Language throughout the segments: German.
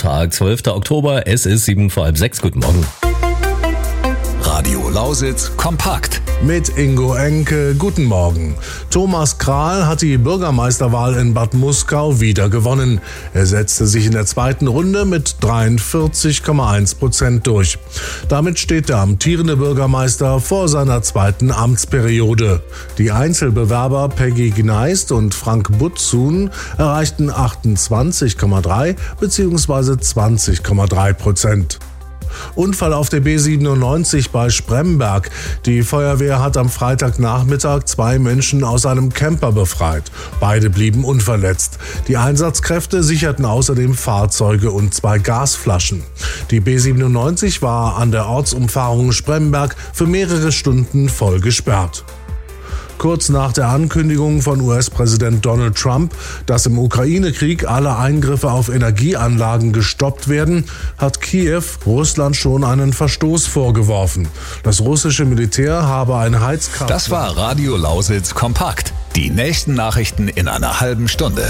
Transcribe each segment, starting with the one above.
Montag, 12. Oktober, es ist 7 vor halb 6. Guten Morgen. Radio Lausitz kompakt. Mit Ingo Enke, guten Morgen. Thomas Krahl hat die Bürgermeisterwahl in Bad Muskau wieder gewonnen. Er setzte sich in der zweiten Runde mit 43,1% durch. Damit steht der amtierende Bürgermeister vor seiner zweiten Amtsperiode. Die Einzelbewerber Peggy Gneist und Frank Butzun erreichten 28,3 bzw. 20,3%. Unfall auf der B97 bei Spremberg. Die Feuerwehr hat am Freitagnachmittag 2 Menschen aus einem Camper befreit. Beide blieben unverletzt. Die Einsatzkräfte sicherten außerdem Fahrzeuge und 2 Gasflaschen. Die B97 war an der Ortsumfahrung Spremberg für mehrere Stunden voll gesperrt. Kurz nach der Ankündigung von US-Präsident Donald Trump, dass im Ukraine-Krieg alle Eingriffe auf Energieanlagen gestoppt werden, hat Kiew Russland schon einen Verstoß vorgeworfen. Das russische Militär habe ein Heizkraftwerk. Das war Radio Lausitz kompakt. Die nächsten Nachrichten in einer halben Stunde.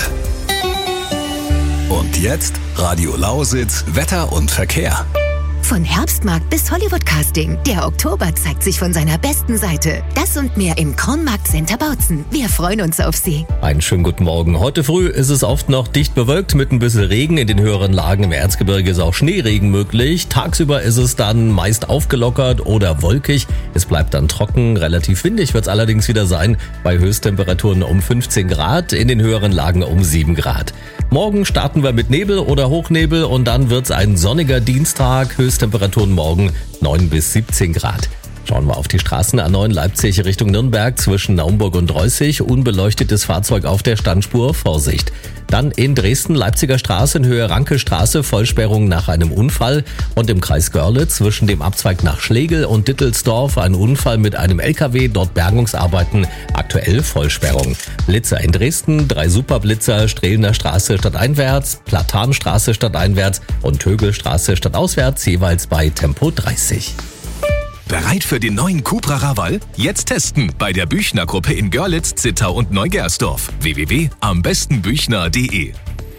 Und jetzt Radio Lausitz Wetter und Verkehr. Von Herbstmarkt bis Hollywood-Casting. Der Oktober zeigt sich von seiner besten Seite. Das und mehr im Kronmarkt Center Bautzen. Wir freuen uns auf Sie. Einen schönen guten Morgen. Heute früh ist es oft noch dicht bewölkt mit ein bisschen Regen. In den höheren Lagen im Erzgebirge ist auch Schneeregen möglich. Tagsüber ist es dann meist aufgelockert oder wolkig. Es bleibt dann trocken. Relativ windig wird es allerdings wieder sein. Bei Höchsttemperaturen um 15 Grad, in den höheren Lagen um 7 Grad. Morgen starten wir mit Nebel oder Hochnebel und dann wird es ein sonniger Dienstag. Höchsttemperaturen morgen 9 bis 17 Grad. Schauen wir auf die Straßen A9 Leipzig Richtung Nürnberg zwischen Naumburg und Reußig. Unbeleuchtetes Fahrzeug auf der Standspur, Vorsicht. Dann in Dresden Leipziger Straße in Höhe Ranke-Straße, Vollsperrung nach einem Unfall. Und im Kreis Görlitz zwischen dem Abzweig nach Schlegel und Dittelsdorf ein Unfall mit einem LKW, dort Bergungsarbeiten, aktuell Vollsperrung. Blitzer in Dresden, 3 Superblitzer, Strehlener Straße stadteinwärts, Platanstraße stadteinwärts und Tögelstraße stadtauswärts, jeweils bei Tempo 30. Bereit für den neuen Cupra Raval? Jetzt testen bei der Büchner Gruppe in Görlitz, Zittau und Neugersdorf. www.ambestens-büchner.de.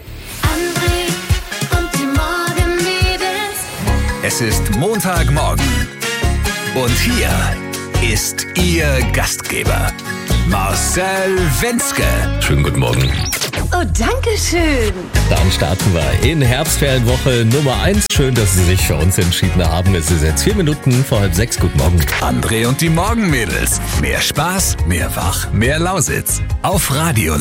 Es ist Montagmorgen und hier ist Ihr Gastgeber, Marcel Wenzke. Schönen guten Morgen. Oh, danke schön. Dann starten wir in Herbstferienwoche Nummer 1. Schön, dass Sie sich für uns entschieden haben. Es ist jetzt 4 Minuten vor halb 6. Guten Morgen. André und die Morgenmädels. Mehr Spaß, mehr Wach, mehr Lausitz. Auf Radio